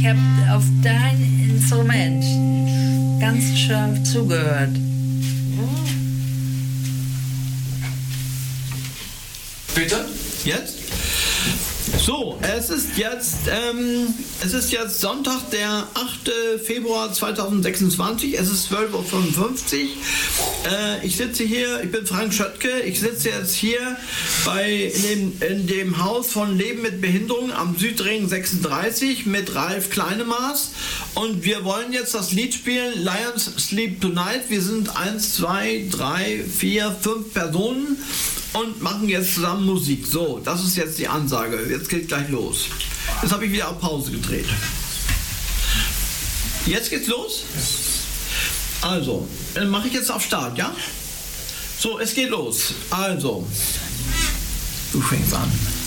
ich habe auf dein Instrument ganz scharf zugehört. Bitte? Jetzt? So, es ist jetzt Sonntag, der 8. Februar 2026, es ist 12.55 Uhr. Ich sitze hier, ich bin Frank Schöttke, ich sitze jetzt hier in dem Haus von Leben mit Behinderung am Südring 36 mit Ralf Kleinemaß und wir wollen jetzt das Lied spielen, Lions Sleep Tonight. Wir sind 1, 2, 3, 4, 5 Personen und machen jetzt zusammen Musik. So, das ist jetzt die Ansage. Jetzt geht gleich los. Jetzt habe ich wieder auf Pause gedreht. Jetzt geht's los? Also, dann mache ich jetzt auf Start, ja? So, es geht los. Also, du fängst an.